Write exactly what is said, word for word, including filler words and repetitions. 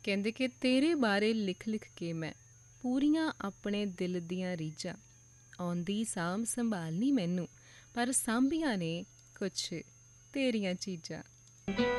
ਕਹਿੰਦੇ ਕਿ ਤੇਰੇ ਬਾਰੇ ਲਿਖ ਲਿਖ ਕੇ ਮੈਂ ਪੂਰੀਆਂ ਆਪਣੇ ਦਿਲ ਦੀਆਂ ਰੀਝਾਂ ਆਉਂਦੀ ਸਾਂਭ ਸੰਭਾਲਣੀ ਮੈਨੂੰ ਪਰ ਸਾਂਭੀਆਂ ਨੇ ਕੁਛ ਤੇਰੀਆਂ ਚੀਜ਼ਾਂ।